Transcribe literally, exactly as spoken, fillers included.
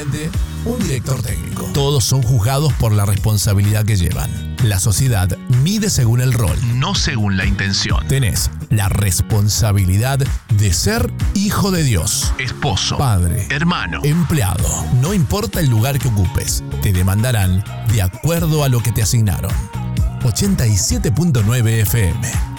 gerente, un director técnico. Todos son juzgados por la responsabilidad que llevan. La sociedad mide según el rol, no según la intención. Tenés la responsabilidad de ser hijo de Dios, esposo, padre, hermano, empleado. No importa el lugar que ocupes, te demandarán de acuerdo a lo que te asignaron. ochenta y siete punto nueve F M